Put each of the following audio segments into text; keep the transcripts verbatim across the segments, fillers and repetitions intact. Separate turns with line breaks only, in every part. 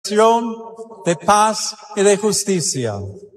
de paz y de justicia.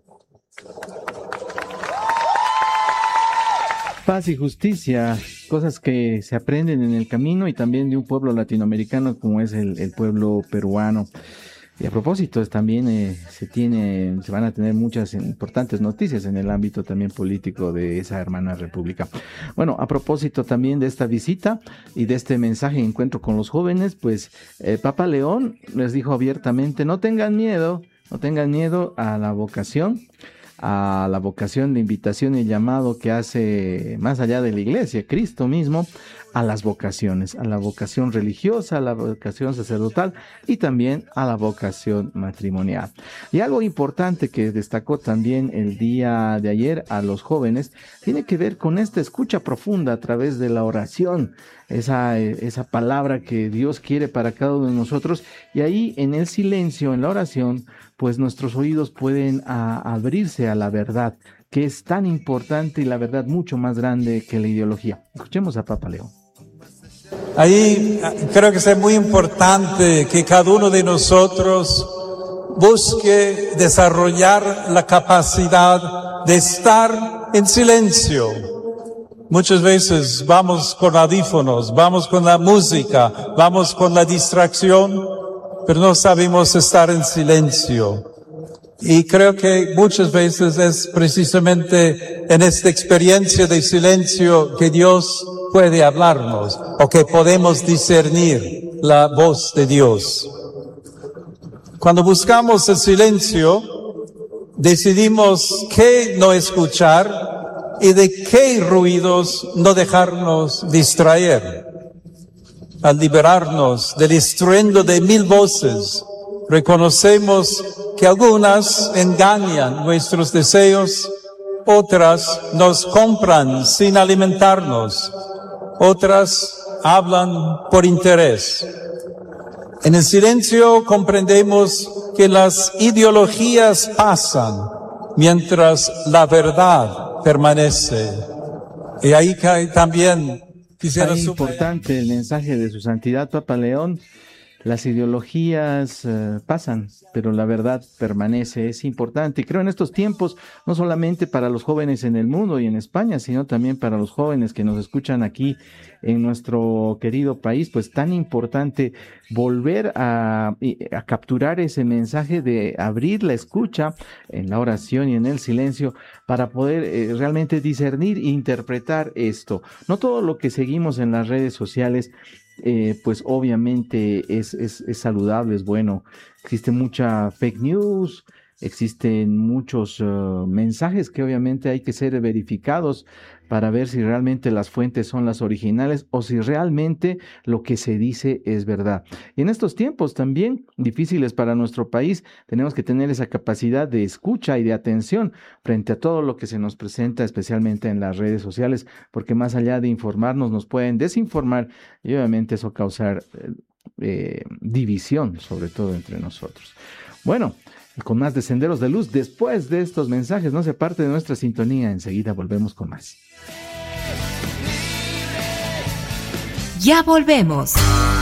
Paz y justicia, cosas que se aprenden en el camino y también de un pueblo latinoamericano como es el, el pueblo peruano. Y a propósito, también eh, se tiene, se van a tener muchas importantes noticias en el ámbito también político de esa hermana república. Bueno, a propósito también de esta visita y de este mensaje de encuentro con los jóvenes, pues el Papa León les dijo abiertamente, no tengan miedo, no tengan miedo a la vocación, a la vocación de invitación y llamado que hace más allá de la iglesia, Cristo mismo, a las vocaciones, a la vocación religiosa, a la vocación sacerdotal y también a la vocación matrimonial. Y algo importante que destacó también el día de ayer a los jóvenes tiene que ver con esta escucha profunda a través de la oración, esa, esa palabra que Dios quiere para cada uno de nosotros, y ahí en el silencio, en la oración, pues nuestros oídos pueden a, abrirse a la verdad, que es tan importante y la verdad mucho más grande que la ideología. Escuchemos a Papa León.
Ahí creo que es muy importante que cada uno de nosotros busque desarrollar la capacidad de estar en silencio. Muchas veces vamos con audífonos, vamos con la música, vamos con la distracción, pero no sabemos estar en silencio. Y creo que muchas veces es precisamente en esta experiencia de silencio que Dios puede hablarnos o que podemos discernir la voz de Dios. Cuando buscamos el silencio, decidimos qué no escuchar y de qué ruidos no dejarnos distraer. Al liberarnos del estruendo de mil voces, reconocemos que algunas engañan nuestros deseos, otras nos compran sin alimentarnos, otras hablan por interés. En el silencio comprendemos que las ideologías pasan mientras la verdad permanece. Y ahí también quisiera
Es importante el mensaje de su santidad Papa León. Las ideologías uh, pasan, pero la verdad permanece, es importante. Y creo en estos tiempos, no solamente para los jóvenes en el mundo y en España, sino también para los jóvenes que nos escuchan aquí en nuestro querido país, pues tan importante volver a, a capturar ese mensaje de abrir la escucha en la oración y en el silencio para poder eh, realmente discernir e interpretar esto. No todo lo que seguimos en las redes sociales Eh, pues obviamente es, es, es saludable, es bueno. Existe mucha fake news, existen muchos uh, mensajes que obviamente hay que ser verificados para ver si realmente las fuentes son las originales o si realmente lo que se dice es verdad. Y en estos tiempos también difíciles para nuestro país, tenemos que tener esa capacidad de escucha y de atención frente a todo lo que se nos presenta, especialmente en las redes sociales, porque más allá de informarnos, nos pueden desinformar y obviamente eso causar eh, división, sobre todo entre nosotros. Bueno, con más de Senderos de Luz, después de estos mensajes, no se parte de nuestra sintonía, enseguida volvemos con más.
Ya volvemos.